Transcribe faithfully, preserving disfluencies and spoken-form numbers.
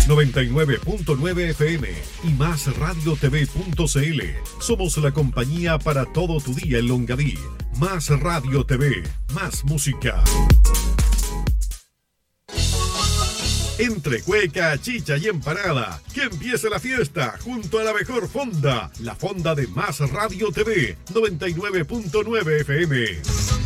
noventa y nueve punto nueve F M y más radio t v punto c l. Somos la compañía para todo tu día en Longaví. Más Radio T V, más música. Entre cueca, chicha y empanada, que empiece la fiesta junto a la mejor fonda, la fonda de Más Radio T V, noventa y nueve punto nueve F M.